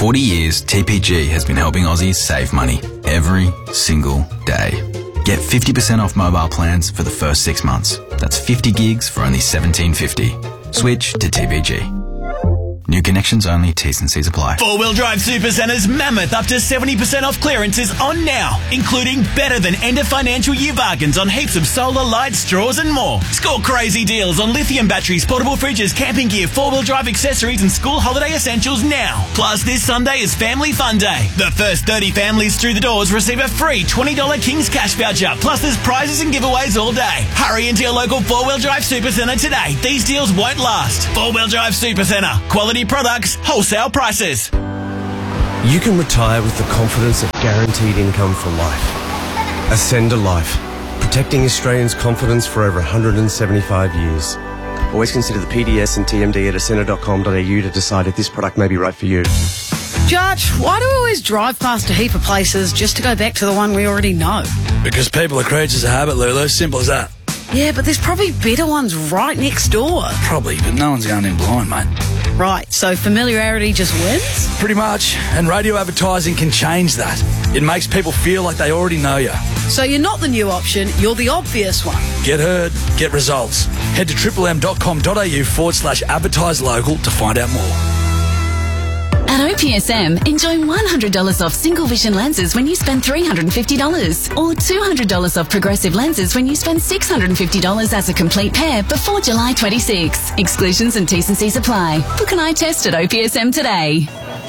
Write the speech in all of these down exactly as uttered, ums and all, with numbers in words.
forty years, T P G has been helping Aussies save money every single day. Get fifty percent off mobile plans for the first six months. That's fifty gigs for only seventeen fifty. Switch to T P G. New connections only, T's and C's apply. Four-Wheel Drive Supercentre's Mammoth up to seventy percent off clearance is on now, including better than end of financial year bargains on heaps of solar, lights, straws and more. Score crazy deals on lithium batteries, portable fridges, camping gear, four-wheel drive accessories and school holiday essentials now. Plus, this Sunday is Family Fun Day. The first thirty families through the doors receive a free twenty dollars King's Cash voucher. Plus, there's prizes and giveaways all day. Hurry into your local Four-Wheel Drive Supercentre today. These deals won't last. Four-Wheel Drive Supercentre. Quality products, wholesale prices. You can retire with the confidence of guaranteed income for life. Ascend a Life, protecting Australians' confidence for over one hundred seventy-five years. Always consider the P D S and T M D at ascender dot com dot a u to decide if this product may be right for you. Judge, why do we always drive past a heap of places just to go back to the one we already know? Because people are creatures of habit, Lulu. Simple as that. Yeah, but there's probably better ones right next door. Probably, but no one's going in blind, mate. Right, so familiarity just wins? Pretty much, and radio advertising can change that. It makes people feel like they already know you. So you're not the new option, you're the obvious one. Get heard, get results. Head to triple m dot com dot a u forward slash advertise local to find out more. At O P S M, enjoy one hundred dollars off single vision lenses when you spend three hundred fifty dollars or two hundred dollars off progressive lenses when you spend six hundred fifty dollars as a complete pair before July twenty-sixth. Exclusions and T's and C's apply. Book an eye test at O P S M today.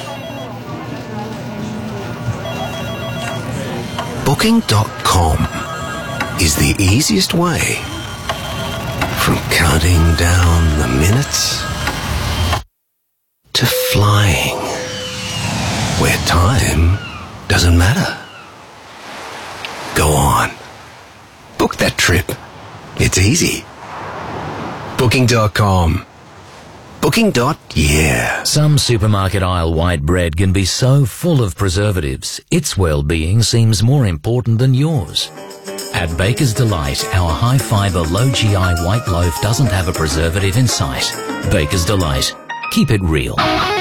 Booking dot com is the easiest way from counting down the minutes to flying, where time doesn't matter. Go on. Book that trip. It's easy. Booking dot com. Booking. Yeah. Some supermarket aisle white bread can be so full of preservatives, its well-being seems more important than yours. At Baker's Delight, our high-fibre, low-G I white loaf doesn't have a preservative in sight. Baker's Delight. Keep it real.